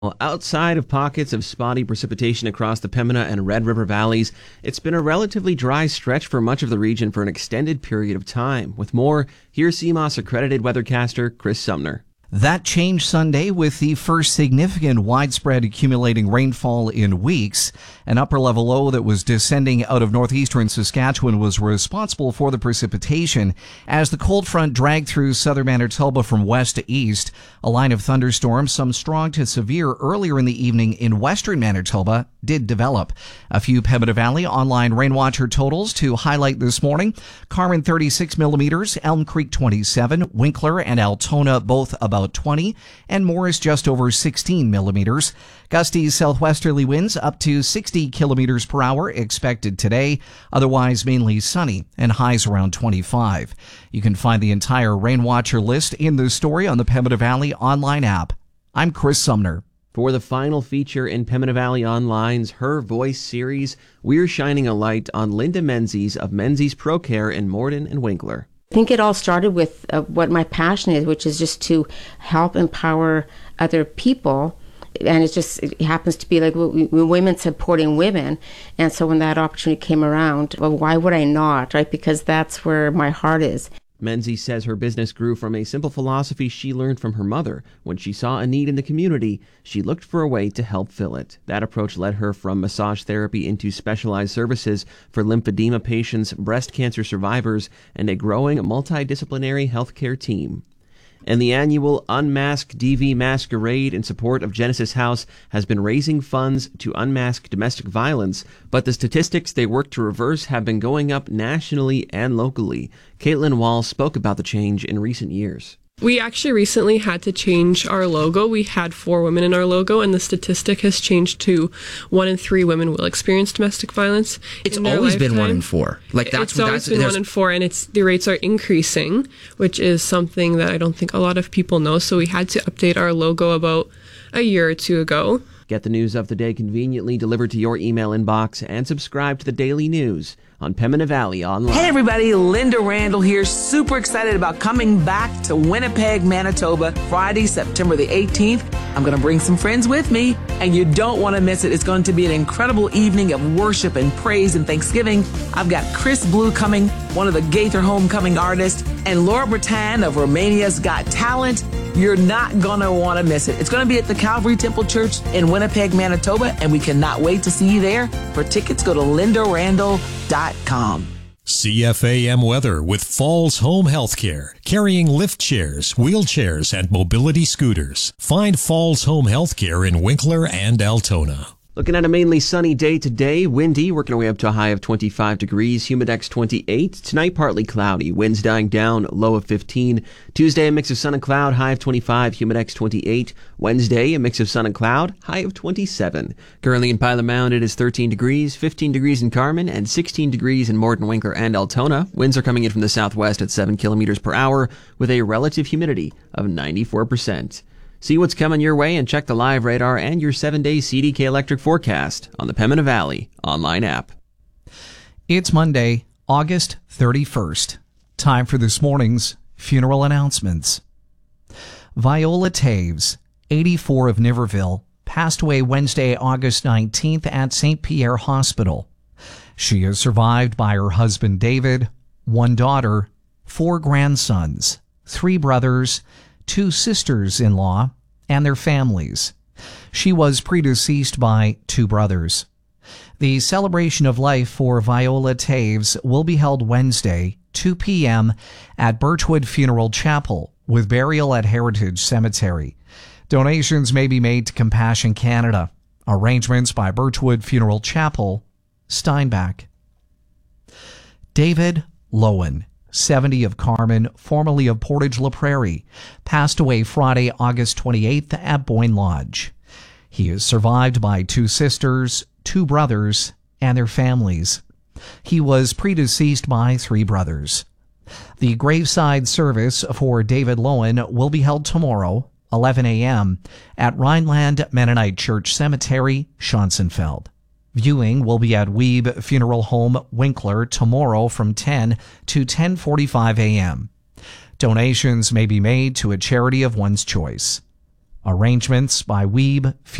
Well, outside of pockets of spotty precipitation across the Pembina and Red River valleys, it's been a relatively dry stretch for much of the region for an extended period of time. With more, here's CMOS accredited weathercaster Chris Sumner. That changed Sunday with the first significant widespread accumulating rainfall in weeks. An upper-level low that was descending out of northeastern Saskatchewan was responsible for the precipitation. As the cold front dragged through southern Manitoba from west to east, a line of thunderstorms, some strong to severe earlier in the evening in western Manitoba, did develop. A few Pembina Valley online rainwatcher totals to highlight this morning. Carman 36 millimeters, Elm Creek 27, Winkler and Altona both about 20, and Morris just over 16 millimeters. Gusty southwesterly winds up to 60 kilometers per hour expected today. Otherwise mainly sunny and highs around 25. You can find the entire rainwatcher list in the story on the Pembina Valley online app. I'm Chris Sumner. For the final feature in Pembina Valley Online's Her Voice series, we're shining a light on Linda Menzies of Menzies ProCare in Morden and Winkler. I think it all started with what my passion is, which is just to help empower other people. And it happens to be like women supporting women. And so when that opportunity came around, well, why would I not, right? Because that's where my heart is. Menzies says her business grew from a simple philosophy she learned from her mother. When she saw a need in the community, she looked for a way to help fill it. That approach led her from massage therapy into specialized services for lymphedema patients, breast cancer survivors, and a growing multidisciplinary healthcare team. And the annual Unmask DV Masquerade in support of Genesis House has been raising funds to unmask domestic violence, but the statistics they work to reverse have been going up nationally and locally. Caitlin Wall spoke about the change in recent years. We actually recently had to change our logo. We had 4 women in our logo, and the statistic has changed to 1 in 3 women will experience domestic violence. It's always been 1 in 4. It's always been 1 in 4, and the rates are increasing, which is something that I don't think a lot of people know. So we had to update our logo about a year or 2 ago. Get the news of the day conveniently delivered to your email inbox and subscribe to the daily news on Pembina Valley Online. Hey everybody, Linda Randall here. Super excited about coming back to Winnipeg, Manitoba, Friday, September the 18th. I'm going to bring some friends with me, and you don't want to miss it. It's going to be an incredible evening of worship and praise and thanksgiving. I've got Chris Blue coming, one of the Gaither Homecoming artists, and Laura Bretan of Romania's Got Talent. You're not going to want to miss it. It's going to be at the Calvary Temple Church in Winnipeg, Manitoba, and we cannot wait to see you there. For tickets, go to lindarandall.com. CFAM weather with Falls Home Healthcare, carrying lift chairs, wheelchairs, and mobility scooters. Find Falls Home Healthcare in Winkler and Altona. Looking at a mainly sunny day today, windy, working our way up to a high of 25 degrees, humidex 28. Tonight, partly cloudy, winds dying down, low of 15. Tuesday, a mix of sun and cloud, high of 25, humidex 28. Wednesday, a mix of sun and cloud, high of 27. Currently in Pilot Mound, it is 13 degrees, 15 degrees in Carman, and 16 degrees in Morden, Winkler, and Altona. Winds are coming in from the southwest at 7 kilometers per hour, with a relative humidity of 94%. See what's coming your way and check the live radar and your 7-day CDK electric forecast on the Pembina Valley online app. It's Monday, August 31st. Time for this morning's funeral announcements. Viola Taves, 84 of Niverville, passed away Wednesday, August 19th at St. Pierre Hospital. She is survived by her husband David, 1 daughter, 4 grandsons, 3 brothers, 2 sisters-in-law, and their families. She was predeceased by 2 brothers. The celebration of life for Viola Taves will be held Wednesday, 2 p.m. at Birchwood Funeral Chapel, with burial at Heritage Cemetery. Donations may be made to Compassion Canada. Arrangements by Birchwood Funeral Chapel, Steinbach. David Lowen, 70 of Carman, formerly of Portage La Prairie, passed away Friday, August 28th at Boyne Lodge. He is survived by 2 sisters, 2 brothers, and their families. He was predeceased by 3 brothers. The graveside service for David Lowen will be held tomorrow, 11 a.m., at Rhineland Mennonite Church Cemetery, Schonsenfeld. Viewing will be at Weeb Funeral Home, Winkler, tomorrow from 10 to 10:45 a.m. Donations may be made to a charity of one's choice. Arrangements by Weeb